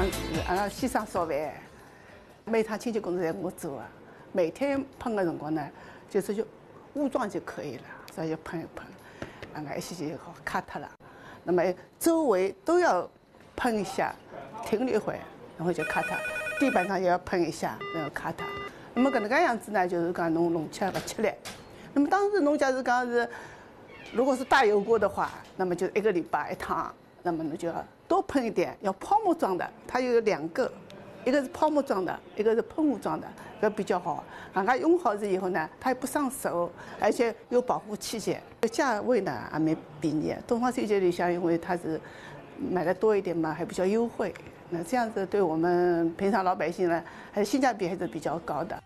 是阿拉先生烧饭，每趟清洁工作侪我做啊。每天喷的辰光呢，就是就武装就可以了，所以就喷一喷，一些就好卡脱了。那么周围都要喷一下，停了一会，然后就卡脱。地板上也要喷一下，然后卡脱。那么搿能介样子呢，就是讲侬弄起来勿吃力。那么当时侬假如讲是，如果是大油锅的话，那么就1个礼拜1趟，那么侬就要多喷一点，要泡沫状的，它有2个，一个是泡沫状的，一个是喷雾状的，搿比较好。用好了以后呢，它也不伤手，而且有保护器械，价位呢也蛮便宜。东方水节里向因为它是买的多一点嘛，还比较优惠。那这样子对我们平常老百姓呢，还是性价比还是比较高的。